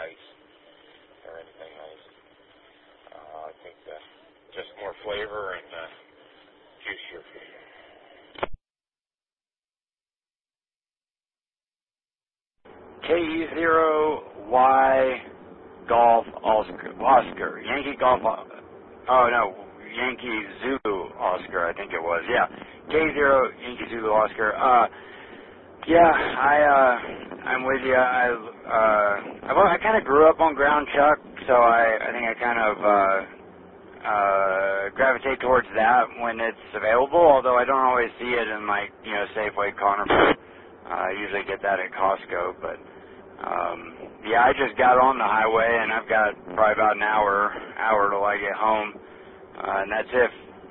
ice or anything ice. I think just more flavor and juicier. KE0Y Golf Oscar. Yankee Golf. Oh no, Yankee Zulu Oscar. I think it was. Yeah, K0 Yankee Zulu Oscar. I'm with you. I kind of grew up on ground chuck, so I think I kind of gravitate towards that when it's available. Although I don't always see it in like Safeway, Conifer. I usually get that at Costco, but I just got on the highway and I've got probably about an hour till I get home, and that's if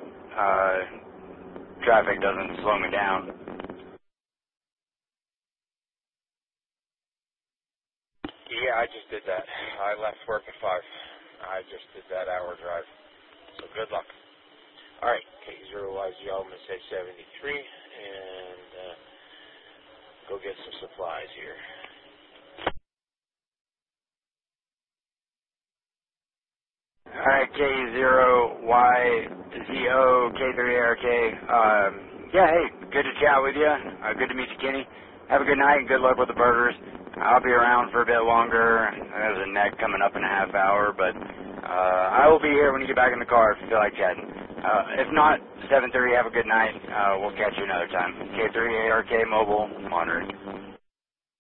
traffic doesn't slow me down. Yeah, I just did that. I left work at 5. I just did that hour drive. So good luck. All right, K0YZ Alma say 73, and go get some supplies here. All right, K0YZO K3ARK. Hey, good to chat with you. Good to meet you, Kenny. Have a good night and good luck with the burgers. I'll be around for a bit longer. There's a neck coming up in a half hour, but I will be here when you get back in the car if you feel like chatting. If not, 7:30, have a good night. We'll catch you another time. K3ARK Mobile, monitoring.